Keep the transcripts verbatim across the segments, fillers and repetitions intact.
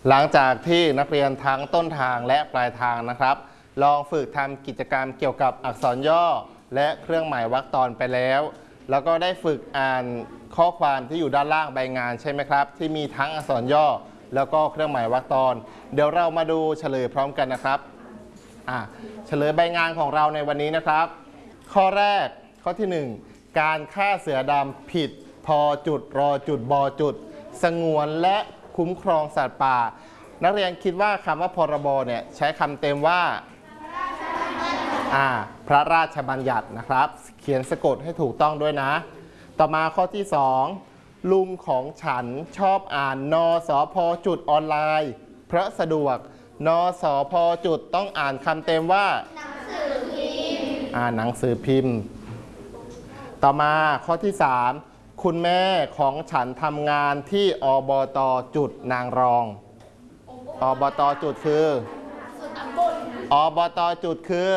หลังจากที่นักเรียนทั้งต้นทางและปลายทางนะครับลองฝึกทำกิจกรรมเกี่ยวกับอักษรย่อและเครื่องหมายวรรคตอนไปแล้วแล้วก็ได้ฝึกอ่านข้อความที่อยู่ด้านล่างใบงานใช่ไหมครับที่มีทั้งอักษรย่อแล้วก็เครื่องหมายวรรคตอนเดี๋ยวเรามาดูเฉลยพร้อมกันนะครับอ่าเฉลยใบงานของเราในวันนี้นะครับข้อแรกข้อที่หนึ่งการฆ่าเสือดำผิดพอจุดรอจุดบอจุดสงวนและคุ้มครองสัตว์ป่านักเรียนคิดว่าคำว่าพรบเนี่ยใช้คำเต็มว่าอ่าพระราชบัญญัตินะครับเขียนสะกดให้ถูกต้องด้วยนะต่อมาข้อที่สองลุงของฉันชอบอ่านนสพจุดออนไลน์เพราะสะดวกนสพจุดต้องอ่านคำเต็มว่าหนังสือพิมพ์อ่าหนังสือพิมพ์ต่อมาข้อที่สามคุณแม่ของฉันทำงานที่อบต.จุดนางรองอบต.จุดคืออบต.จุดคือ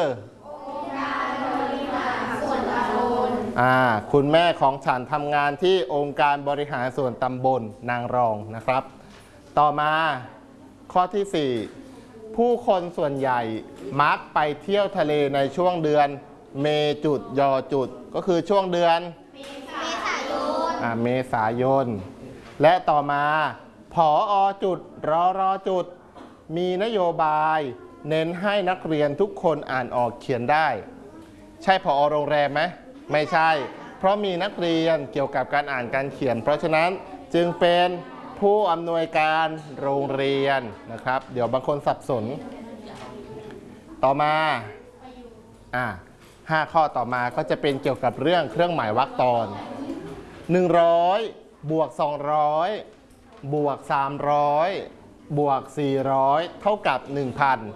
อ่าคุณแม่ของฉันทำงานที่องค์การบริหารส่วนตำบลนางรองนะครับต่อมาข้อที่สี่ผู้คนส่วนใหญ่มักไปเที่ยวทะเลในช่วงเดือนเมจุดยอจุดก็คือช่วงเดือนเมษายนอ่าเมษายนและต่อมาผอจุดรอรอจุดมีนโยบายเน้นให้นักเรียนทุกคนอ่านออกเขียนได้ใช่ผอโรงแรมไหมไม่ใช่เพราะมีนักเรียนเกี่ยวกับการอ่านการเขียนเพราะฉะนั้นจึงเป็นผู้อำนวยการโรงเรียนนะครับเดี๋ยวบางคนสับสนต่อมาอ่าห้าข้อต่อมาก็จะเป็นเกี่ยวกับเรื่องเครื่องหมายวรรคตอนหนึ่งร้อยบวกสองร้อยบวกสามร้อยบวกสี่ร้อยเท่ากับ หนึ่งพัน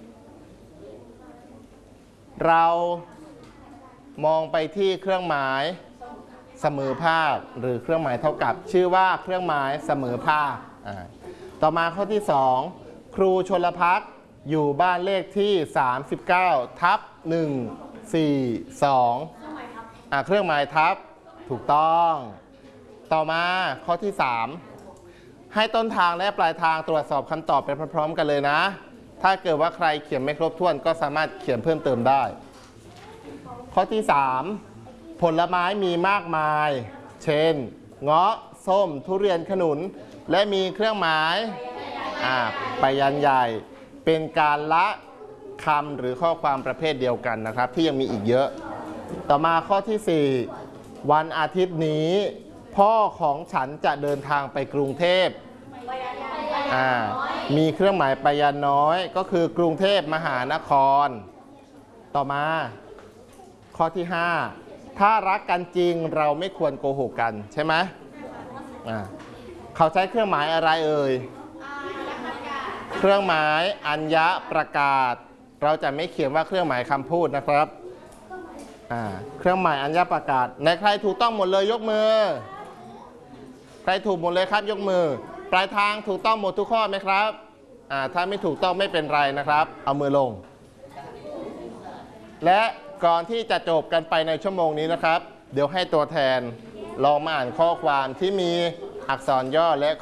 เรามองไปที่เครื่องหมายเสมอภาคหรือเครื่องหมายเท่ากับชื่อว่าเครื่องหมายเสมอภาคต่อมาข้อที่สองครูชลภักดิ์อยู่บ้านเลขที่สามสิบเก้าทับหนึ่งสี่สองอ่าเครื่องหมายทับถูกต้องต่อมาข้อที่สามให้ต้นทางและปลายทางตรวจสอบคำตอบไปพร้อมๆกันเลยนะถ้าเกิดว่าใครเขียนไม่ครบถ้วนก็สามารถเขียนเพิ่มเติมได้ข้อที่สามผลไม้มีมากมายเช่นเงาะส้มทุเรียนขนุนและมีเครื่องหมายอ่าไปยันใหญ่เป็นการละคำหรือข้อความประเภทเดียวกันนะครับที่ยังมีอีกเยอะต่อมาข้อที่สี่วันอาทิตย์นี้พ่อของฉันจะเดินทางไปกรุงเทพอ่ามีเครื่องหมายไปยันน้อยก็คือกรุงเทพมหานครต่อมาข้อที่ห้าถ้ารักกันจริงเราไม่ควรโกหกกันใช่ไหมอ่าเขาใช้เครื่องหมายอะไรเอ่ยเครื่องหมายอัญญประกาศเราจะไม่เขียนว่าเครื่องหมายคำพูดนะครับอ่าเครื่องหมายอัญญประกาศในใครถูกต้องหมดเลยยกมือใครถูกหมดเลยครับยกมือปลายทางถูกต้องหมดทุกข้อไหมครับอ่าถ้าไม่ถูกต้องไม่เป็นไรนะครับเอามือลงและก่อนที่จะจบกันไปในชั่วโมงนี้นะครับเดี๋ยวให้ตัวแทนลองมาอ่านข้อความที่มีอักษรย่อและ